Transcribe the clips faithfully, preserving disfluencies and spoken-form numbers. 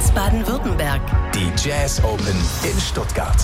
eins Baden-Württemberg. Die Jazz Open in Stuttgart.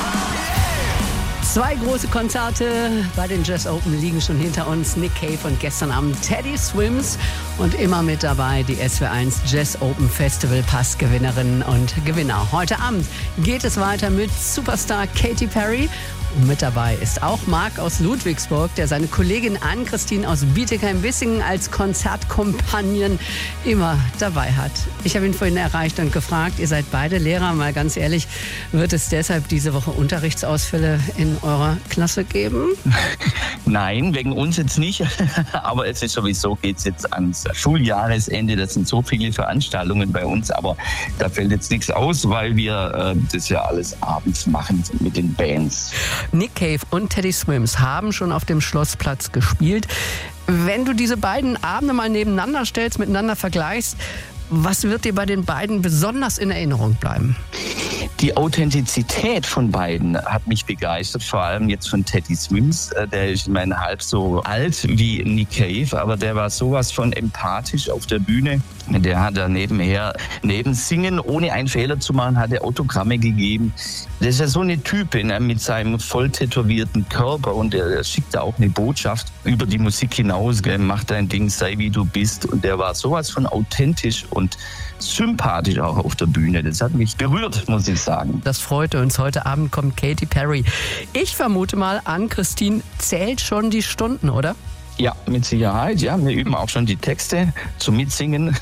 Zwei große Konzerte bei den Jazz Open liegen schon hinter uns. Nick Cave und gestern Abend Teddy Swims. Und immer mit dabei die S W eins Jazz Open Festival Passgewinnerinnen und Gewinner. Heute Abend geht es weiter mit Superstar Katy Perry. Und mit dabei ist auch Marc aus Ludwigsburg, der seine Kollegin Ann-Christine aus Bietigheim-Bissingen als Konzertkompagnen immer dabei hat. Ich habe ihn vorhin erreicht und gefragt, ihr seid beide Lehrer, mal ganz ehrlich, wird es deshalb diese Woche Unterrichtsausfälle in eurer Klasse geben? Nein, wegen uns jetzt nicht, aber es ist sowieso, geht es jetzt ans Schuljahresende, das sind so viele Veranstaltungen bei uns, aber da fällt jetzt nichts aus, weil wir äh, das ja alles abends machen mit den Bands. Nick Cave und Teddy Swims haben schon auf dem Schlossplatz gespielt. Wenn du diese beiden Abende mal nebeneinander stellst, miteinander vergleichst, was wird dir bei den beiden besonders in Erinnerung bleiben? Die Authentizität von beiden hat mich begeistert, vor allem jetzt von Teddy Swims. Der ist immerhin halb so alt wie Nick Cave, aber der war sowas von empathisch auf der Bühne. Der hat da nebenher, neben Singen, ohne einen Fehler zu machen, hat er Autogramme gegeben. Das ist ja so eine Type, ne, mit seinem voll tätowierten Körper, und der, der schickt da auch eine Botschaft über die Musik hinaus, gell, mach dein Ding, sei wie du bist. Und der war sowas von authentisch und sympathisch auch auf der Bühne. Das hat mich berührt, muss ich sagen. Das freute uns. Heute Abend kommt Katy Perry. Ich vermute mal, Ann-Christine zählt schon die Stunden, oder? Ja, mit Sicherheit. Ja, wir üben auch schon die Texte zum Mitsingen.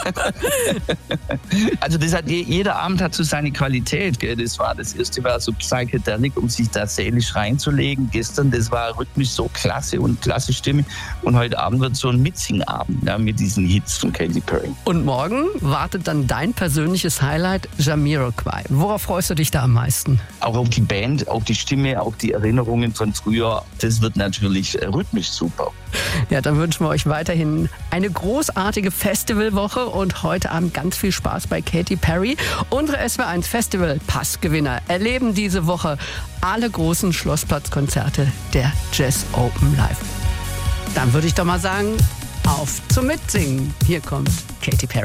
Also das hat, jeder Abend hat so seine Qualität. Gell? Das war das erste war so Psychedelic, um sich da seelisch reinzulegen. Gestern, das war rhythmisch so klasse und klasse Stimme. Und heute Abend wird so ein Mitsingabend, ja, mit diesen Hits von Katy Perry. Und morgen wartet dann dein persönliches Highlight, Jamiroquai. Worauf freust du dich da am meisten? Auch auf die Band, auf die Stimme, auch die Erinnerungen von früher. Das wird natürlich rhythmisch super. Ja, dann wünschen wir euch weiterhin eine großartige Festivalwoche und heute Abend ganz viel Spaß bei Katy Perry. Unsere S W eins Festival Passgewinner erleben diese Woche alle großen Schlossplatzkonzerte der Jazz Open Live. Dann würde ich doch mal sagen, auf zum Mitsingen. Hier kommt Katy Perry.